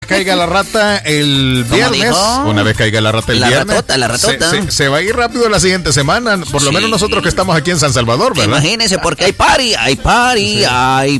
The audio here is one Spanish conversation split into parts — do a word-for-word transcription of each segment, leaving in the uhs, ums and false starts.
caiga la rata el viernes, una vez caiga la rata el la viernes, ratota, la ratota. Se, se, se va a ir rápido la siguiente semana, por lo Sí. menos nosotros que estamos aquí en San Salvador, ¿verdad? Imagínese, porque hay party, hay party, Sí. hay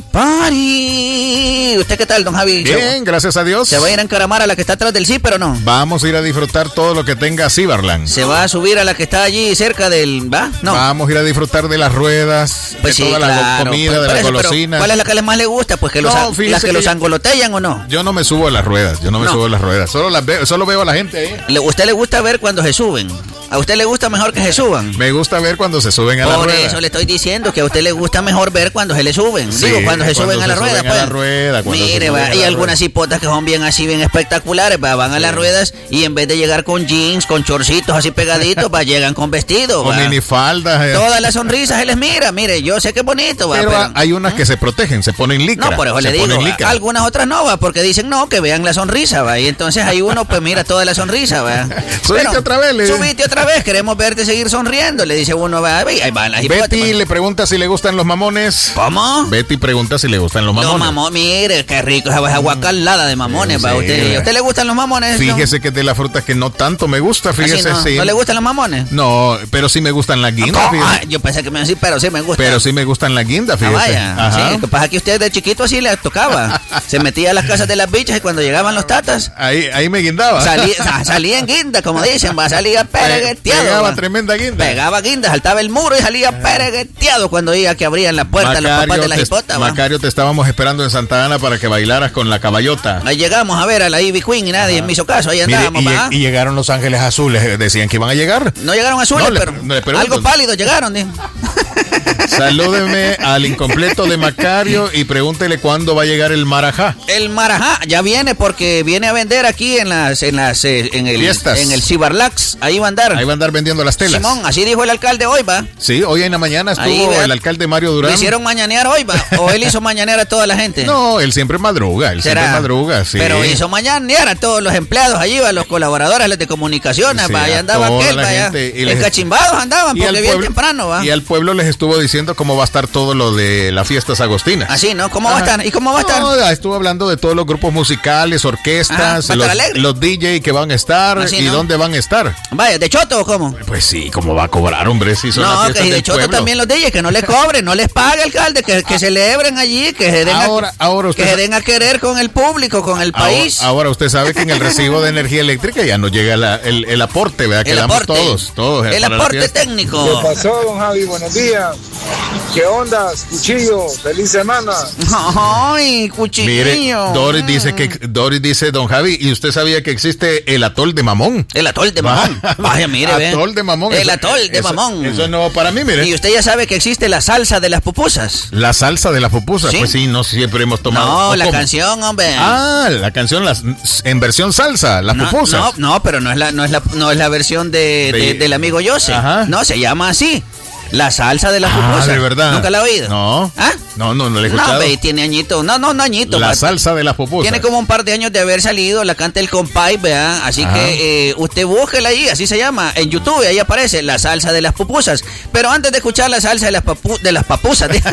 party. ¿Usted qué tal, don Javi? Bien, gracias a Dios. ¿Se va a ir a encaramar a la que está atrás del sí, pero no? Vamos a ir a disfrutar todo lo que tenga Ciberland. ¿Se va a subir a la que está allí cerca del... ¿va? No. Vamos a ir a disfrutar de las ruedas, Pues de sí, toda la claro. comida, Pues de por las eso, pero golosinas. ¿cuál es la que les más le gusta? Pues que los, No, an- fíjese las que, que los yo- angolotellan o no. Yo no me subo a las ruedas, yo no me No. subo a las ruedas, solo las veo, solo veo a la gente ahí. Le- ¿Usted le gusta ver cuando se suben? ¿A usted le gusta mejor que se suban? Me gusta ver cuando se suben a la Por rueda. eso le estoy diciendo que a usted le gusta mejor ver cuando se le suben. Sí, Digo, cuando se cuando suben a se la rueda, suben a pues. la rueda, cuando se Mire, suben va, a hay la algunas rueda. hipotas que son bien así, bien espectaculares, va, van a las ruedas y en vez de llegar con jeans, con chorcitos así pegaditos, va, llegan con vestido, Con va. minifaldas. eh. Todas las sonrisas se les mira, mire, yo sé que es bonito, va, Pero pero... hay unas que se protegen, se ponen licra. No, por eso se le digo, ponen licra. algunas otras no, va, porque dicen no, que vean la sonrisa, va, y entonces hay uno, pues mira toda la sonrisa, va. Subite Pero, otra vez, le dice. Subite otra vez, queremos verte seguir sonriendo, le dice uno, va, y ahí van las hipotas, Betty pues. le pregunta si le gustan los mamones. ¿Cómo? Betty pregunta si le gustan los mamones. Los mamones, mire, qué rico esa aguacalada de mamones, Sí, va. sí. ¿Usted, ¿A usted le gustan los mamones? Fíjese que es de las frutas que no tanto me gusta, ¿No? fíjese, Así no, sí. ¿No le gustan los mamones? No, pero sí me gustan las guindas, ¿Cómo? fíjese. Ay, yo pensé que me iba a decir, pero sí me gusta. Pero sí me gustan las guindas, Ah, fíjese. vaya, Ajá. sí, lo que pasa es que usted de chiquito así le tocaba. Se metía a las casas de las bichas y cuando llegaban los tatas, Ahí, ahí me guindaba. salía, ah, salía en guinda, como dicen, va, salía peregueteado. Pegaba va. tremenda guinda. Pegaba guinda, saltaba el muro y salía peregueteado cuando iba que abrían la puerta los papás de las te, hipotas, va. Macario, te estábamos esperando en Santa Ana para que bailaras con la caballota. Ahí llegamos a ver a la Ivy Queen y nadie me hizo caso, ahí Mire, andábamos, y, va. y llegaron los ángeles azules, decían que iban a llegar. No llegaron azules, No, le- pero le pregunto. algo pálido llegaron. ¿eh? Salúdeme al incompleto de Macario y pregúntele cuándo va a llegar el marajá. El marajá ya viene porque viene a vender aquí en las en las eh, en el Fiestas. en el Cibarlax, ahí va a andar. Ahí va a andar vendiendo las telas. Simón, así dijo el alcalde hoy, va. Sí, hoy en la mañana estuvo Ahí, vea. el alcalde Mario Durán. ¿Le hicieron mañanear hoy, va? ¿O él hizo mañanear a toda la gente? No, él siempre madruga, él ¿Será? siempre madruga, sí. Pero hizo mañanear a todos los empleados allí, va, los colaboradores, los de comunicaciones, Sí, va, ahí a andaba toda aquel, la va, ya. gente, y les- Encachimbados andaban, Y al porque bien pueblo- temprano, va. Y al pueblo les estuvo diciendo cómo va a estar todo lo de las fiestas agostinas. Así, ¿no? ¿Cómo va a Ajá. estar? ¿Y cómo va a estar? No, estuvo hablando de todos los grupos musicales, orquestas, Ah, ¿va a estar los, alegre? los D J que van a estar Así, y ¿no? dónde van a estar. Vaya, ¿de choto o cómo? Pues sí, ¿cómo va a cobrar, hombre? Si son las No, que fiestas si de del choto pueblo. también los D Js, que no les cobren, no les pague, alcalde, que, que celebren allí, que se den, Ahora- a, ahora usted que se sa- den a querer con el público, con el Ahora, país. ahora usted sabe que en el recibo de energía eléctrica ya nos llega la- el, el aporte, ¿verdad? Que el damos aporte, todos, todos. eh, el para la aporte fiesta. técnico. ¿Qué pasó, don Javi? Buenos días. ¿Qué onda, Cuchillo? Feliz semana. Ay, cuchillo. Mire, Doris dice que Doris dice, don Javi, ¿y usted sabía que existe el atol de mamón? El atol de mamón. Vaya, mire, ve. Atol de mamón. El eso- atol de eso- mamón. Eso es nuevo para mí, mire. Y usted ya sabe que existe la salsa de las pupusas. La salsa de la pupusa, ¿Sí? pues sí, no siempre hemos tomado. No, ¿O la cómo? canción, hombre. Ah, la canción las, en versión salsa, las no, pupusas. no, no, pero no es la, no es la, no es la versión de, de- De- del amigo Jose. Ajá. No, se llama así. La salsa de las Ah, pupusas. de verdad. ¿Nunca la ha oído? No. ¿Ah? No, no, no le he No, escuchado. hombre, tiene añito. No, no, no añito. La pa- salsa de las pupusas. Tiene como un par de años de haber salido, la canta el compay, ¿verdad? Así Ajá. que eh, usted búsquela ahí, así se llama, en YouTube, ahí aparece la salsa de las pupusas. Pero antes de escuchar la salsa de las, papu de las papusas de-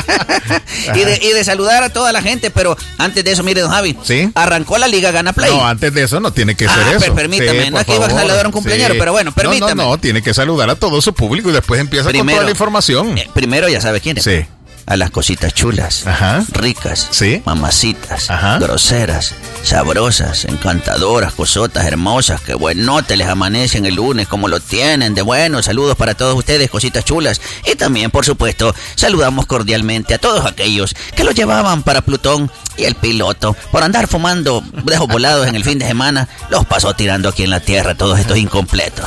y, de, y de saludar a toda la gente, pero antes de eso, mire, don Javi, ¿Sí? arrancó la Liga Gana Play. No, antes de eso no tiene que Ah, ser eso. per- permítame, Sí, no por es que iba a favor. saludar a un cumpleañero, pero bueno, permítame. No, no, no, tiene que saludar a todo su público y después empieza con Primero. toda la información. Eh, primero ya sabe quién es. Sí. A las cositas chulas, Ajá. ricas, Sí. mamacitas, Ajá. groseras, sabrosas, encantadoras, cosotas hermosas, que buenote les amanecen el lunes, como lo tienen, de bueno. Saludos para todos ustedes, cositas chulas. Y también, por supuesto, saludamos cordialmente a todos aquellos que lo llevaban para Plutón y el piloto, por andar fumando dejos volados en el fin de semana, los pasó tirando aquí en la Tierra, todos estos incompletos.